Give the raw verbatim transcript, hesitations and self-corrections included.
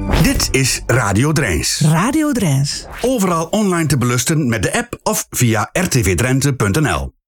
Dit is Radio Drijns. Radio Drijns. Overal online te beluisteren met de app of via r t v drenthe punt n l.